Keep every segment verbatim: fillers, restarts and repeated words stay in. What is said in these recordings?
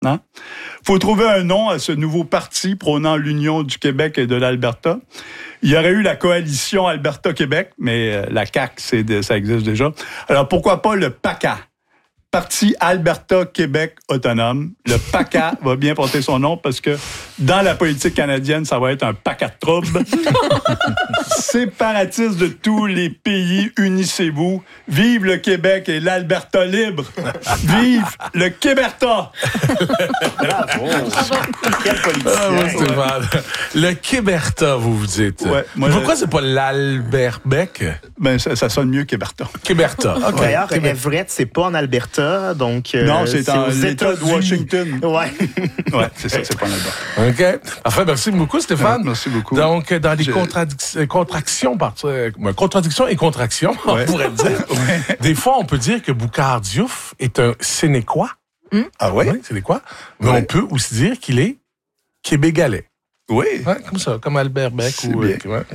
Hein? Faut trouver un nom à ce nouveau parti prônant l'union du Québec et de l'Alberta. Il y aurait eu la coalition Alberta-Québec, mais euh, la C A Q, c'est de, ça existe déjà. Alors, pourquoi pas le PACA? Parti Alberta-Québec autonome. Le PACA va bien porter son nom parce que dans la politique canadienne, ça va être un PACA de trouble. Séparatistes de tous les pays, unissez-vous. Vive le Québec et l'Alberta libre. Vive le Québerta. Bravo. Quel politicien. Ah, oui, Stéphane. Le Québerta, vous vous dites. Ouais, moi, Pourquoi le... c'est pas l'Alberbec? Ben, ça, ça sonne mieux Québerta. Québerta. OK. D'ailleurs, Everett, c'est pas en Alberta, donc... Euh, non, c'est, c'est en aux l'État de Washington. Ouais. Ouais, c'est ça, c'est pas en Alberta. OK. Enfin, merci beaucoup, Stéphane. Ouais, merci beaucoup. Donc, dans les Je... contradic- contractions, par... contradictions et contractions, ouais. on pourrait dire. Ouais. Des fois, on peut dire que Boucard Diouf est un Sénécois. Hum? Ah ouais? Oui, Sénécois. Mais ouais. on peut aussi dire qu'il est québégalais. Oui. Ouais, comme ça, comme Albert Beck. C'est ou bien. Euh, ouais,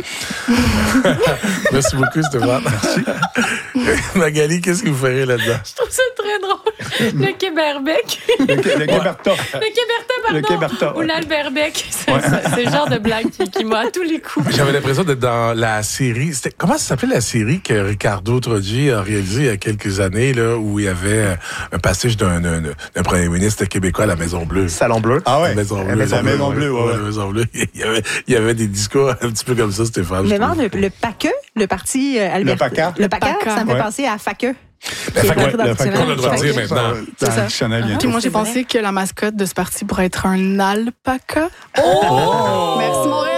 merci beaucoup, Stéphane. Merci. Magali, qu'est-ce que vous ferez là-dedans? Je trouve ça très drôle. Le Québerbec. Le, le Québerta. Le Québerta, pardon. Le Québerta, ouais. Ou l'Alberbec. C'est, Ouais. c'est, c'est le genre de blague qui, qui m'a à tous les coups. J'avais l'impression d'être dans la série. C'était, comment ça s'appelait la série que Ricardo Troggi a réalisée il y a quelques années, là, où il y avait un passage d'un, d'un, d'un premier ministre québécois à la Maison Bleue? Salon Bleu. Ah ouais. La Maison Bleue. La Maison, la Maison Bleue, ouais. ouais. La Maison Bleue. Il y avait, il y avait des discours un petit peu comme ça, Stéphane. Mais non, le, le PACA, le parti euh, Albert... Le PACA. Le PACA, PACA. ça me fait Ouais. penser à FACA. La Qui est fac- rentré dans ouais, le la fac- dictionnaire. on a le droit de dire Fait que- maintenant. Dans C'est le ça. dictionnaire bientôt. Puis moi, j'ai C'est vrai. pensé que la mascotte de ce parti pourrait être un alpaca. Oh! Merci, Montréal!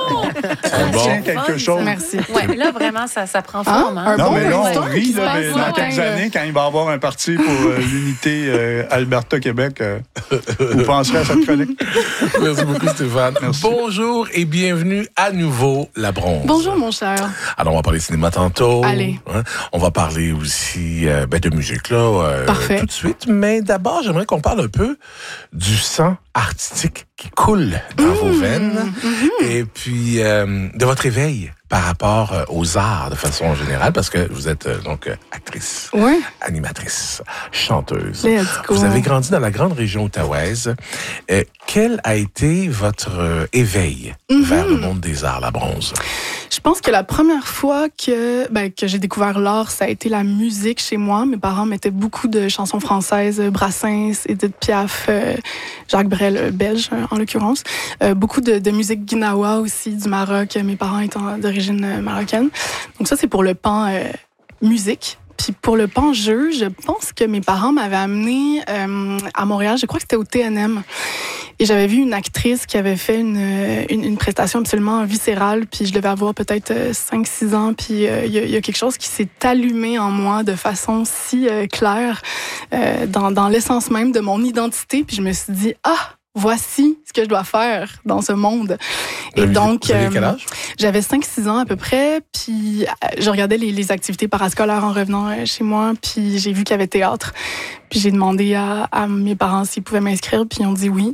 C'est bon. Tiens, quelque chose. Merci. Ouais, mais là, vraiment, ça, ça prend forme. Hein? Hein? Un Non, bon mais là, on brainstorm rit, qui se là, mais passe, dans ouais, quelques ouais. années, quand il va y avoir un parti pour euh, l'unité euh, Alberta-Québec, euh, vous penserez à cette chronique. Merci beaucoup, Stéphane. Merci. Bonjour et bienvenue à nouveau, La Bronze. Bonjour, mon cher. Alors, on va parler cinéma tantôt. Allez. Hein? On va parler aussi euh, ben, de musique, là, euh, Parfait. tout de suite. Mais d'abord, j'aimerais qu'on parle un peu du sang artistique qui coule dans Mmh, vos veines. mmh. Et puis, euh, de votre éveil par rapport euh, aux arts de façon générale, parce que vous êtes euh, donc euh, actrice, Oui. animatrice, chanteuse. Let's go. Vous avez grandi dans la grande région ottawaise. Euh, quel a été votre euh, éveil Mm-hmm. vers le monde des arts, La Bronze? Je pense que la première fois que, ben, que j'ai découvert l'art, ça a été la musique chez moi. Mes parents mettaient beaucoup de chansons françaises, Brassens, Edith Piaf, euh, Jacques Brel, euh, belge en l'occurrence. Euh, beaucoup de, de musique guinawa aussi, du Maroc, mes parents étant d'origine euh, marocaine. Donc ça, c'est pour le pan euh, musique. Puis pour le pan jeu, je pense que mes parents m'avaient amené euh, à Montréal, je crois que c'était au T N M. Et j'avais vu une actrice qui avait fait une, une, une prestation absolument viscérale, puis je devais avoir peut-être cinq six ans, puis il euh, y, y a quelque chose qui s'est allumé en moi de façon si euh, claire euh, dans, dans l'essence même de mon identité, puis je me suis dit « Ah! Voici ce que je dois faire dans ce monde. » Et Vous donc, avez quel âge? euh, j'avais cinq six ans à peu près, puis euh, je regardais les, les activités parascolaires en revenant euh, chez moi, puis j'ai vu qu'il y avait théâtre. Puis j'ai demandé à, à mes parents s'ils pouvaient m'inscrire, puis ils ont dit oui.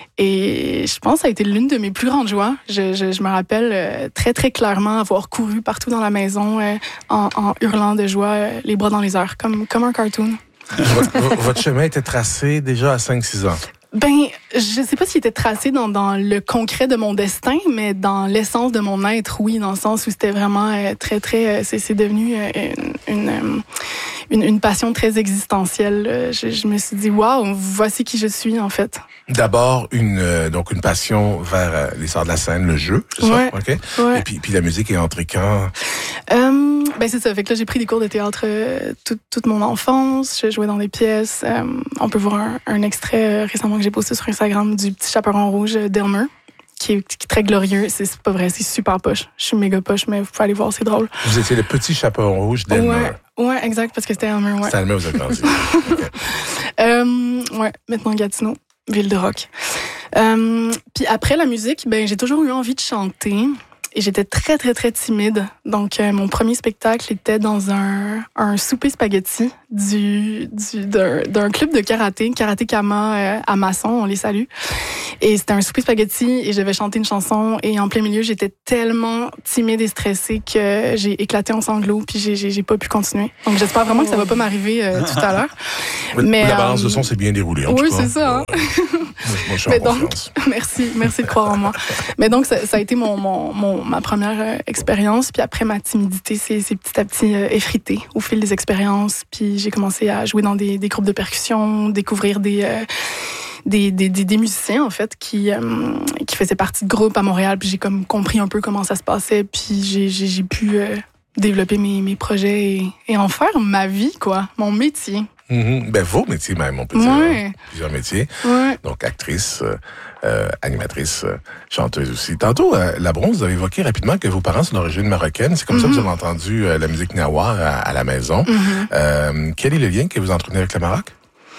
Et je pense que ça a été l'une de mes plus grandes joies. Je, je, je me rappelle euh, très, très clairement avoir couru partout dans la maison euh, en, en hurlant de joie, euh, les bras dans les airs, comme, comme un cartoon. votre, votre chemin était tracé déjà à cinq six ans. Ben, je sais pas s'il était tracé dans, dans le concret de mon destin, mais dans l'essence de mon être, oui, dans le sens où c'était vraiment euh, très, très... Euh, c'est, c'est devenu euh, une, une, euh, une, une passion très existentielle. Je, je me suis dit, waouh, voici qui je suis, en fait. D'abord, une euh, donc une passion vers euh, les arts de la scène, le jeu, c'est Ouais, ça? OK? ouais. Et puis, puis la musique est entrée quand? Euh, ben c'est ça. Fait que là, j'ai pris des cours de théâtre euh, toute, toute mon enfance. Je jouais dans des pièces. Euh, on peut voir un, un extrait euh, récemment que j'ai posté sur Instagram du Petit Chaperon Rouge euh, d'Elmer, qui est, qui est très glorieux. C'est, c'est pas vrai, c'est super poche. Je suis méga poche, mais vous pouvez aller voir, c'est drôle. Vous étiez le petit chaperon rouge d'Elmer. Ouais, ouais, exact, parce que c'était Elmer, ouais. C'est Elmer, vous avez grandi. Okay. Euh, ouais, maintenant Gatineau, ville de rock. Euh, puis après la musique, ben j'ai toujours eu envie de chanter. Et j'étais très, très, très timide. Donc, euh, mon premier spectacle était dans un, un souper spaghetti du, du, d'un, d'un club de karaté, Karaté Kama euh, à Masson, on les salue. Et c'était un souper spaghetti et je devais chanter une chanson. Et en plein milieu, j'étais tellement timide et stressée que j'ai éclaté en sanglots puis j'ai, j'ai, j'ai pas pu continuer. Donc j'espère vraiment que ça va pas m'arriver euh, tout à l'heure. Mais la balance euh, de son s'est bien déroulée, en oui, tout cas. Oui, c'est ça. Hein? Moi, moi, je suis Mais en donc, confiance. merci, merci de croire en moi. Mais donc, ça, ça a été mon, mon, mon, ma première euh, expérience. Puis après, ma timidité s'est, s'est petit à petit euh, effritée au fil des expériences. Puis j'ai commencé à jouer dans des, des groupes de percussion, découvrir des... Euh, Des, des, des, des musiciens, en fait, qui, euh, qui faisaient partie de groupes à Montréal. Puis j'ai comme compris un peu comment ça se passait. Puis j'ai, j'ai, j'ai pu euh, développer mes, mes projets et, et en faire ma vie, quoi, mon métier. Mm-hmm. Ben, vos métiers même, on peut dire. Ouais. Hein? Plusieurs métiers. Ouais. Donc, actrice, euh, euh, animatrice, euh, chanteuse aussi. Tantôt, euh, la Bronze, vous avez évoqué rapidement que vos parents sont d'origine marocaine. C'est comme mm-hmm. ça que vous avez entendu euh, la musique Gnawa à, à la maison. Mm-hmm. Euh, quel est le lien que vous entretenez avec le Maroc?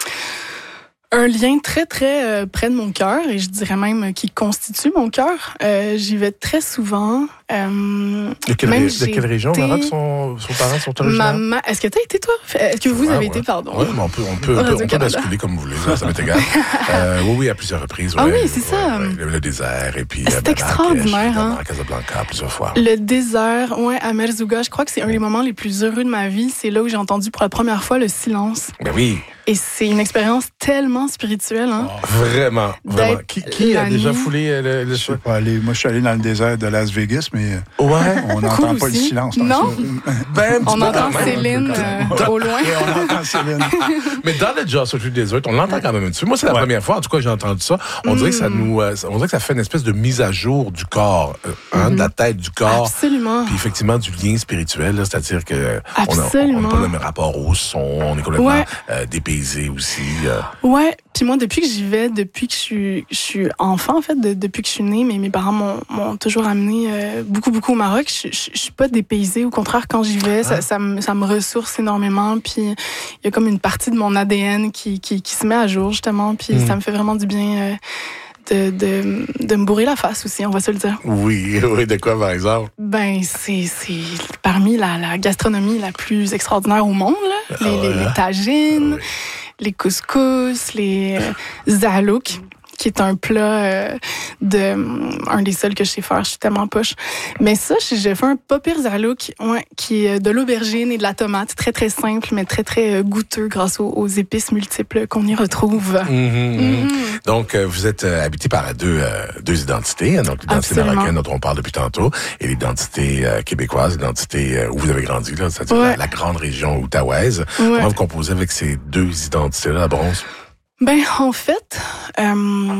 Un lien très, très euh, près de mon cœur, et je dirais même qui constitue mon cœur. Euh, j'y vais très souvent. Euh, de, quelle, ré- de quelle région au Maroc sont, vos parents sont originaires? Maman, est-ce que tu as été, toi? Est-ce que vous ouais, avez ouais. été, pardon? Oui, mais on peut, on peut, on peut, on peut basculer comme vous voulez, ça, ça m'est égal. euh, oui, oui, à plusieurs reprises. Ouais, ah oui, c'est ouais, ça. Ouais, le, le désert, et puis... C'est euh, extraordinaire, hein? À Casablanca, plusieurs fois. Le désert, ouais, à Merzouga, je crois que c'est un des moments les plus heureux de ma vie. C'est là où j'ai entendu pour la première fois le silence. Ben oui. Et c'est une expérience tellement spirituelle, hein? Oh, vraiment, vraiment. D'être Qui, qui a la déjà nuit. foulé euh, le, le Je suis pas allé. Moi, je suis allé dans le désert de Las Vegas, mais Ouais. on n'entend Cool pas aussi. le silence. Non. Ben, On tu peux entend quand même. Céline euh, au loin. Et on entend Céline. Mais dans le Joshua Desert, on l'entend quand même un petit peu. Moi, c'est la Ouais. première fois, en tout cas, j'ai entendu ça. On dirait que ça nous, euh, on dirait que ça fait une espèce de mise à jour du corps, euh, hein, de la tête, du corps. Absolument. Puis effectivement, du lien spirituel, là, c'est-à-dire que euh, on a- Absolument. on n'a pas le même rapport au son, on est complètement Ouais. euh, dépaysé aussi. euh. Ouais, puis moi, depuis que j'y vais, depuis que je suis, je suis enfant, en fait, de- depuis que je suis née, mais mes parents m'ont, m'ont toujours amené euh, beaucoup, beaucoup au Maroc. Je, je, je suis pas dépaysée. Au contraire, quand j'y vais, ça, ça, me, ça me ressource énormément. Puis il y a comme une partie de mon A D N qui, qui, qui se met à jour, justement. Puis Mm. ça me fait vraiment du bien euh, de, de, de me bourrer la face aussi, on va se le dire. Oui, oui, de quoi, par exemple? Ben, c'est, c'est parmi la, la gastronomie la plus extraordinaire au monde, là. Les, Ah les, ouais, les hein? tagines, Oui. les couscous, les euh, zahalouk, qui est un plat euh, de un des seuls que je sais faire. Je suis tellement poche. Mais ça, j'ai fait un pas pire zahalouk, ouais, qui est de l'aubergine et de la tomate, très très simple, mais très très euh, goûteux grâce aux, aux épices multiples qu'on y retrouve. Mm-hmm. Mhm. Donc, euh, vous êtes euh, habité par deux, euh, deux identités, hein, donc l'identité Absolument. marocaine dont on parle depuis tantôt, et l'identité euh, québécoise, l'identité euh, où vous avez grandi, là, c'est-à-dire Ouais. la, la grande région outaouaise. Ouais. Comment vous composez avec ces deux identités-là, la Bronze? Ben, en fait, euh,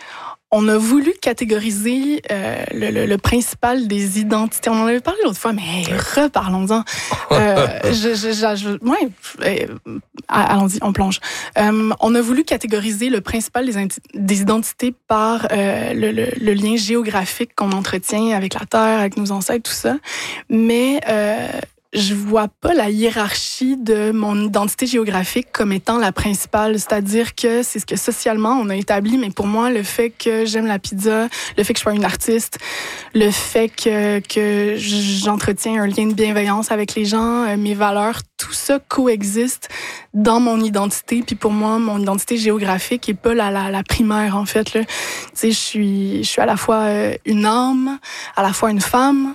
on a voulu catégoriser euh, le, le, le principal des identités. On en avait parlé l'autre fois, mais reparlons-en. Euh, je, je, je, je, ouais, euh, allons-y, on plonge. Euh, on a voulu catégoriser le principal des, inti- des identités par euh, le, le, le lien géographique qu'on entretient avec la Terre, avec nos ancêtres, tout ça. Mais euh, je vois pas la hiérarchie de mon identité géographique comme étant la principale. C'est-à-dire que c'est ce que socialement on a établi, mais pour moi, le fait que j'aime la pizza, le fait que je sois une artiste, le fait que, que j'entretiens un lien de bienveillance avec les gens, euh, mes valeurs, tout ça coexiste dans mon identité. Puis pour moi, mon identité géographique est pas la, la, la primaire, en fait, là. Tu sais, je suis, je suis à la fois euh, une âme, à la fois une femme,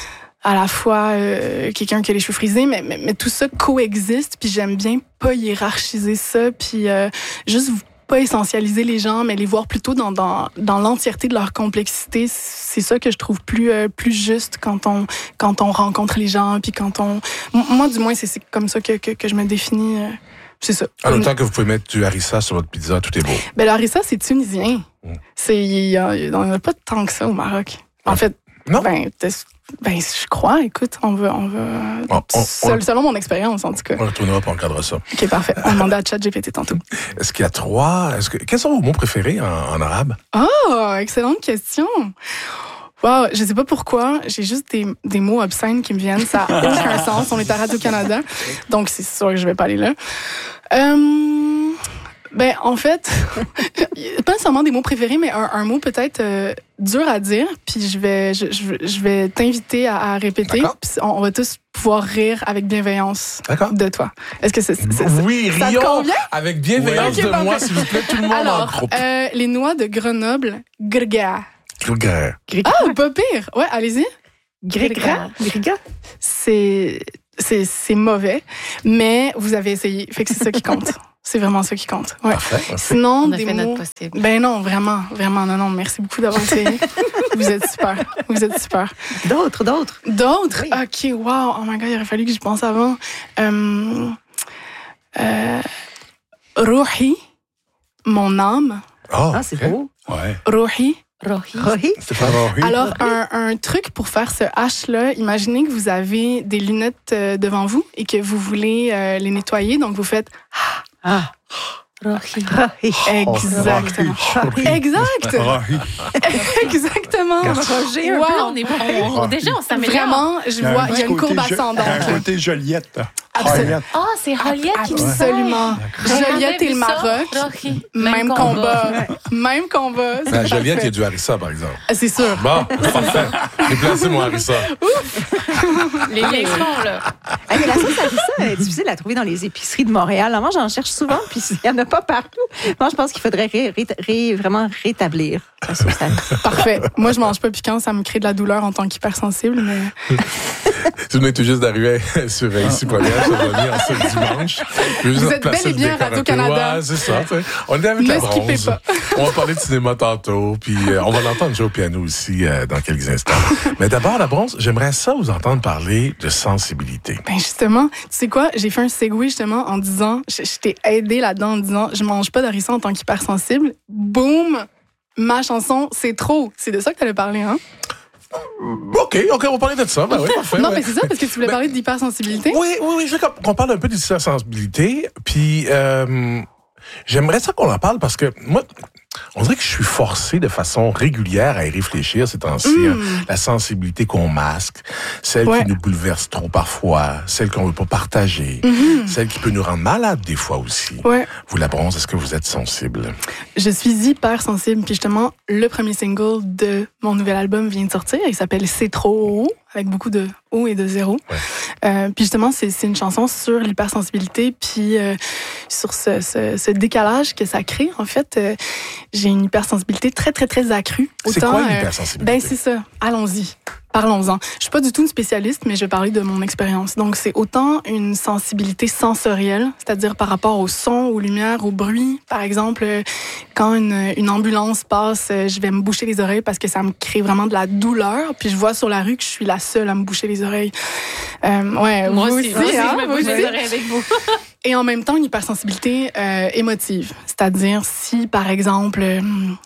à la fois euh, quelqu'un qui a les cheveux frisés, mais, mais, mais tout ça coexiste, puis j'aime bien pas hiérarchiser ça, puis euh, juste pas essentialiser les gens, mais les voir plutôt dans, dans, dans l'entièreté de leur complexité. C'est ça que je trouve plus, euh, plus juste quand on, quand on rencontre les gens, puis quand on... Moi, du moins, c'est, c'est comme ça que, que, que je me définis. Euh, c'est ça. En autant que vous pouvez mettre du harissa sur votre pizza, tout est beau. Ben, le harissa, c'est tunisien. Mm. C'est, il y a, il y en a pas tant que ça au Maroc. En fait, Non? ben, ben, je crois, écoute, on va, on va, On- on- Seul- on- selon mon expérience, en tout cas. On retournera pour encadrer ça. Ok, parfait. On demandait à ChatGPT tantôt. Est-ce qu'il y a trois... Est-ce que, quels sont vos mots préférés en, en arabe? Oh, excellente question. Wow, je sais pas pourquoi, j'ai juste des, des mots obscènes qui me viennent, ça n'a aucun sens. On est à Radio-Canada, donc c'est sûr que je vais pas aller là. Euh, Ben, en fait, pas nécessairement des mots préférés, mais un, un mot peut-être euh, dur à dire. Puis je vais, je, je, je vais t'inviter à, à répéter. Puis on, on va tous pouvoir rire avec bienveillance D'accord. de toi. Est-ce que c'est, c'est, c'est Oui, ça te rions convient? avec bienveillance Oui. de Ok, moi, parfait. s'il vous plaît, tout le monde en Alors, groupe. euh, les noix de Grenoble, grga. Grrr. Ah, pas pire. Ouais, allez-y. Grégra. Gréga. C'est, c'est, c'est mauvais, mais vous avez essayé. Fait que c'est ça qui compte. C'est vraiment ça qui compte. Ouais. Parfait. parfait. Sinon, On a des fait mots. notre possible. Ben non, vraiment, vraiment, non, non. Merci beaucoup d'avoir essayé. Vous êtes super. Vous êtes super. D'autres, d'autres. D'autres? Oui. OK, wow. Oh my God, il aurait fallu que j'y pense avant. Euh, euh, Ruhi, mon âme. Oh, Ah, c'est ok. beau. Ouais. Ruhi. Rohi. Rohi. C'est pas horrible. Alors, un, un truc pour faire ce H-là, imaginez que vous avez des lunettes euh, devant vous et que vous voulez euh, les nettoyer. Donc, vous faites Ah. Rohi. Rohi. exactement. Rohi. Exact. Rohi. Exactement. Roger, un Wow. peu. On est bon. On- déjà, on s'améliore. Vraiment, je vois, il y a une côté courbe Jo- ascendante. Un là. côté Joliette. Absolument. Joliette. Ah, c'est Joliette qui nous Absolument. Joliette et le Maroc. Rohi. Même combat. Même combat. Mais à C'est Joliette, il y a parfait. du harissa, par exemple. Ah, c'est sûr. Bon, parfait. J'ai placé mon harissa. Les léchons, là. Ah, mais la sauce harissa est difficile à trouver dans les épiceries de Montréal. Alors, moi, j'en cherche souvent, puis il n'y en a pas partout. Moi, je pense qu'il faudrait ré- ré- ré- vraiment rétablir la sauce harissa. Parfait. Moi, je mange pas piquant, ça me crée de la douleur en tant qu'hypersensible, mais Si vous venez tout juste d'arriver sur Ici Première, sur René en ce dimanche. Vous êtes bel et bien à Radio-Canada. Ouais, c'est ça. tu sais. On est avec Ne la skippez bronze. pas. On va parler de cinéma tantôt, puis euh, on va l'entendre jouer au piano aussi euh, dans quelques instants. Mais d'abord, la bronze, j'aimerais ça vous entendre parler de sensibilité. ben justement, tu sais quoi, j'ai fait un segue justement en disant, je, je t'ai aidé là-dedans en disant, je mange pas d'harissa en tant qu'hypersensible. Boum, ma chanson, c'est trop. C'est de ça que t'allais parler, hein? OK, OK, on va parler de ça. Ben oui, parfait. Non, ouais. mais c'est ça, parce que tu voulais Ben, parler d'hypersensibilité. Oui, oui, oui. Je veux qu'on qu'on parle un peu d'hypersensibilité. Puis, euh, j'aimerais ça qu'on en parle parce que moi, on dirait que je suis forcé de façon régulière à y réfléchir ces temps-ci. Mm. hein. La sensibilité qu'on masque, celle Ouais. qui nous bouleverse trop parfois, celle qu'on veut pas partager, Mm-hmm. celle qui peut nous rendre malades des fois aussi. Ouais. Vous, la bronze, est-ce que vous êtes sensible? Je suis hypersensible, puis justement, le premier single de mon nouvel album vient de sortir. Il s'appelle C'est trop haut, avec beaucoup de O et de zéro. Ouais. Euh, puis justement, c'est, c'est une chanson sur l'hypersensibilité, puis euh, sur ce, ce, ce décalage que ça crée. En fait, euh, j'ai une hypersensibilité très, très, très accrue. C'est Autant, quoi euh, l'hypersensibilité? Ben, c'est ça. Allons-y. Parlons-en. Je suis pas du tout une spécialiste, mais je vais parler de mon expérience. Donc, c'est autant une sensibilité sensorielle, c'est-à-dire par rapport au son, aux lumières, au bruit. Par exemple, euh, quand une, une ambulance passe, euh, je vais me boucher les oreilles parce que ça me crée vraiment de la douleur. Puis je vois sur la rue que je suis la seule à me boucher les oreilles. Euh, ouais, Moi vous aussi, aussi, moi aussi, hein, je me vous bouge les aussi. oreilles avec vous. Et en même temps, une hypersensibilité euh, émotive. C'est-à-dire, si, par exemple, euh,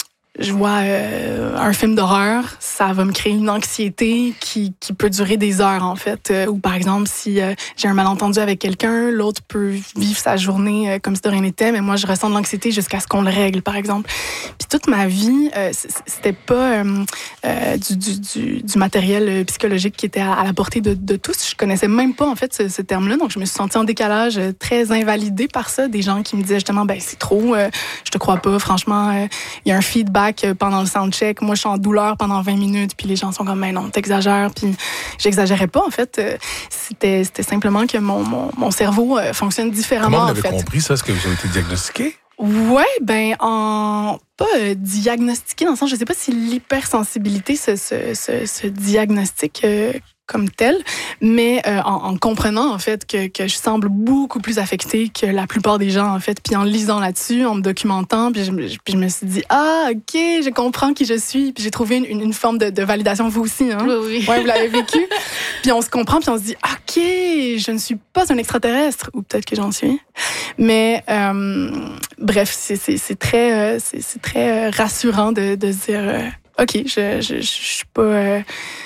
je vois euh, un film d'horreur, ça va me créer une anxiété qui, qui peut durer des heures, en fait. Euh, ou par exemple, si euh, j'ai un malentendu avec quelqu'un, l'autre peut vivre sa journée euh, comme si de rien n'était, mais moi, je ressens de l'anxiété jusqu'à ce qu'on le règle, par exemple. Puis toute ma vie, euh, c'était pas euh, euh, du, du, du, du matériel psychologique qui était à, à la portée de, de tous. Je connaissais même pas, en fait, ce, ce terme-là. Donc, je me suis sentie en décalage, euh, très invalidée par ça. Des gens qui me disaient justement, ben c'est trop, euh, je te crois pas, franchement, il euh, y a un feedback pendant le soundcheck. Moi, je suis en douleur pendant vingt minutes, puis les gens sont comme, mais non, t'exagères. Puis j'exagérais pas, en fait. C'était, c'était simplement que mon, mon, mon cerveau fonctionne différemment, Comment vous en l'avez fait. compris, ça? Est-ce que vous avez été diagnostiqué? Ouais, ben, en pas euh, diagnostiqué dans le sens, je sais pas si l'hypersensibilité se, se, se, se diagnostique euh, comme tel, mais euh, en, en comprenant en fait que, que je semble beaucoup plus affectée que la plupart des gens en fait, puis en lisant là-dessus, en me documentant, puis je, puis je me suis dit ah ok, je comprends qui je suis, puis j'ai trouvé une, une, une forme de, de validation, vous aussi, hein? Oui, oui. Ouais, vous l'avez vécu, puis on se comprend, puis on se dit ok, je ne suis pas un extraterrestre, ou peut-être que j'en suis, mais euh, bref, c'est, c'est, c'est très, euh, c'est, c'est très rassurant de, de se dire euh, ok, je, je, je, je suis pas euh,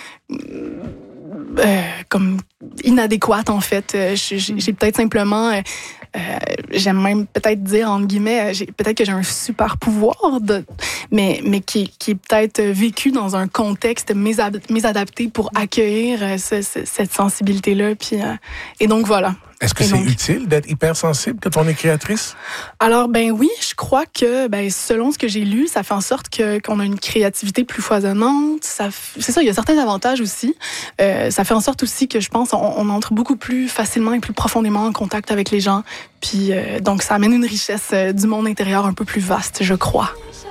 Euh, comme inadéquate en fait. Euh, j'ai, j'ai peut-être simplement, euh, euh, j'aime même peut-être dire entre guillemets, j'ai, peut-être que j'ai un super pouvoir, de, mais mais qui, qui est peut-être vécu dans un contexte mésad- mésadapté pour accueillir euh, ce, ce, cette sensibilité là. Puis euh, et donc voilà. Est-ce que Et c'est donc- utile d'être hypersensible quand on est créatrice? Alors, ben oui, je crois que, ben, selon ce que j'ai lu, ça fait en sorte que, qu'on a une créativité plus foisonnante. Ça, f- c'est ça, il y a certains avantages aussi. Euh, ça fait en sorte aussi que, je pense, on, on entre beaucoup plus facilement et plus profondément en contact avec les gens. Puis, euh, donc, ça amène une richesse euh, du monde intérieur un peu plus vaste, je crois.